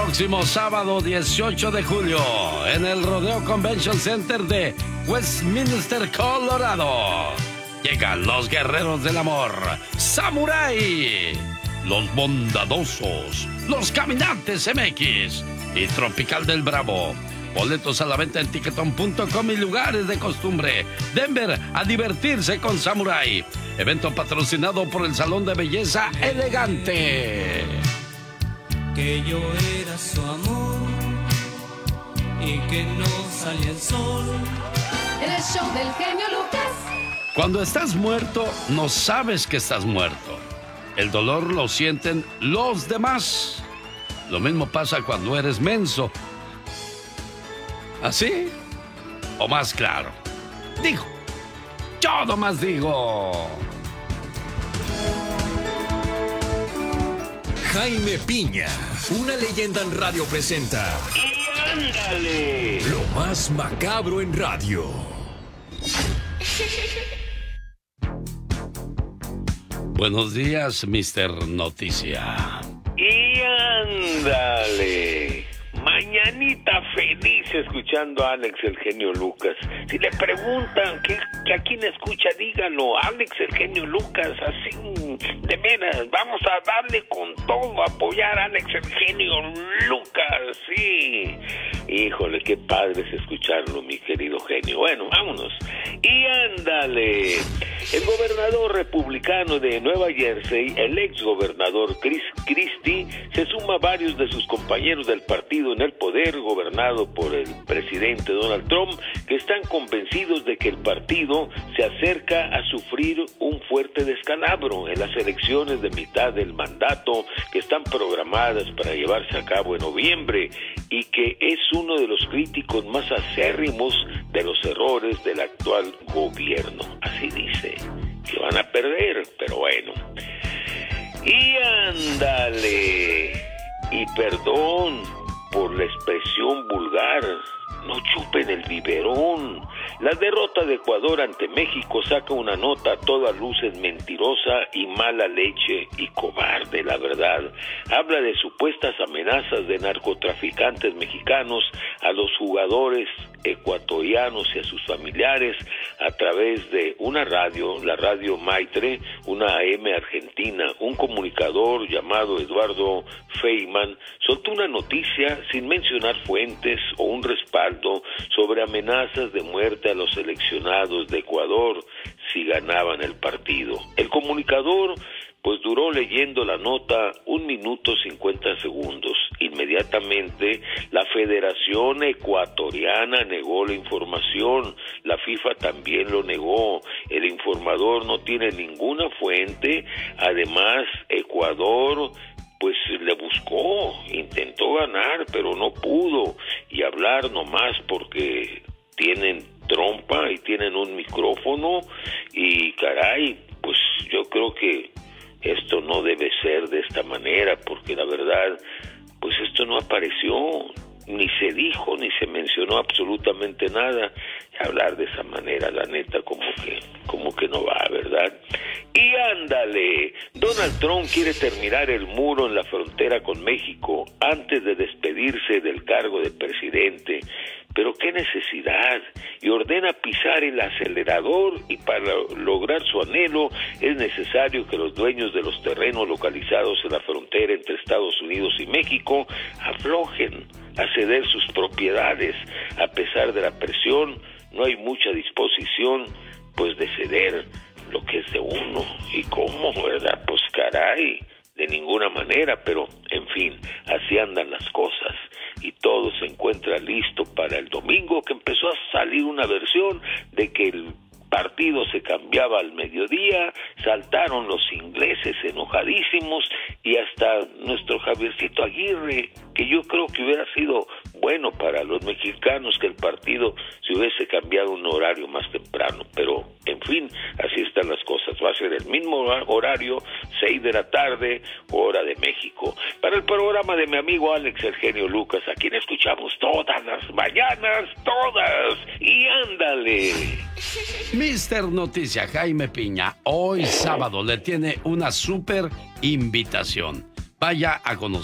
próximo sábado 18 de julio en el Rodeo Convention Center de Westminster, Colorado. Llegan los guerreros del amor, Samurai, los bondadosos, los caminantes MX y Tropical del Bravo. Boletos a la venta en Tiquetón.com y lugares de costumbre. Denver, a divertirse con Samurai. Evento patrocinado por el Salón de Belleza Elegante. Que yo era su amor y que no salía el sol. En el show del genio Lucas. Cuando estás muerto, no sabes que estás muerto. El dolor lo sienten los demás. Lo mismo pasa cuando eres menso. ¿Así? ¿O más claro? Digo. Yo nomás digo. Jaime Piña, una leyenda en radio presenta. ¡Y ándale! Lo más macabro en radio. Buenos días, Mr. Noticia. ¡Y ándale! Mañanita feliz escuchando a Alex el genio Lucas. Si le preguntan que a quién escucha, dígalo, Alex el genio Lucas, así de veras, vamos a darle con todo, apoyar a Alex el genio Lucas, sí. Híjole, qué padre es escucharlo, mi querido genio. Bueno, vámonos. Y ándale, el gobernador republicano de Nueva Jersey, el ex gobernador Chris Christie, se suma a varios de sus compañeros del partido en el poder, gobernado por el presidente Donald Trump, que están convencidos de que el partido se acerca a sufrir un fuerte descalabro en las elecciones de mitad del mandato que están programadas para llevarse a cabo en noviembre, y que es uno de los críticos más acérrimos de los errores del actual gobierno. Así dice, que van a perder, pero bueno. Y ándale, y perdón por la expresión vulgar, no chupen el biberón. La derrota de Ecuador ante México saca una nota a todas luces mentirosa y mala leche y cobarde, la verdad. Habla de supuestas amenazas de narcotraficantes mexicanos a los jugadores ecuatorianos y a sus familiares a través de una radio, la radio Maitre, una AM argentina. Un comunicador llamado Eduardo Feynman soltó una noticia sin mencionar fuentes o un respaldo sobre amenazas de muerte a los seleccionados de Ecuador si ganaban el partido. El comunicador pues duró leyendo la nota 1 minuto 50 segundos. Inmediatamente la Federación Ecuatoriana negó la información, la FIFA también lo negó, el informador no tiene ninguna fuente. Además, Ecuador pues le buscó, intentó ganar, pero no pudo, y hablar nomás porque tienen trompa y tienen un micrófono, y caray, pues yo creo que esto no debe ser de esta manera, porque la verdad, pues esto no apareció, ni se dijo, ni se mencionó absolutamente nada. Y hablar de esa manera, la neta, como que no va, ¿verdad? Y ándale, Donald Trump quiere terminar el muro en la frontera con México antes de despedirse del cargo de presidente. Pero qué necesidad, y ordena pisar el acelerador, y para lograr su anhelo es necesario que los dueños de los terrenos localizados en la frontera entre Estados Unidos y México aflojen a ceder sus propiedades. A pesar de la presión, no hay mucha disposición pues de ceder lo que es de uno. ¿Y cómo, verdad? Pues caray, de ninguna manera, pero en fin, así andan las cosas. Y todo se encuentra listo para el domingo, que empezó a salir una versión de que el partido se cambiaba al mediodía. Saltaron los ingleses enojadísimos, y hasta nuestro Javiercito Aguirre, que yo creo que hubiera sido bueno para los mexicanos que el partido se hubiese cambiado un horario más temprano, pero en fin, así están las cosas. Va a ser el mismo horario, 6 de la tarde, hora de México. Para el programa de mi amigo Alex el genio Lucas, a quien escuchamos todas las mañanas, todas, y ándale. Mr. Noticia Jaime Piña, hoy sábado le tiene una súper invitación. Vaya a conocer